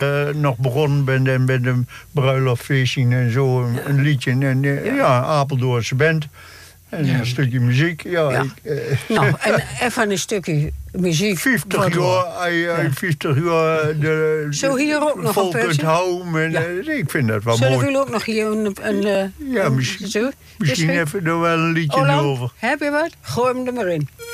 nog begonnen ben en met een bruiloftfeestje en zo, een liedje. En Apeldoornse band. En een stukje muziek. Nou, en even een stukje muziek. 50 jaar zo hier ook nog volk een het houden. Ik vind dat wel Zullen mooi. jullie ook nog hier misschien even er wel een liedje over. Heb je wat? Gooi hem er maar in.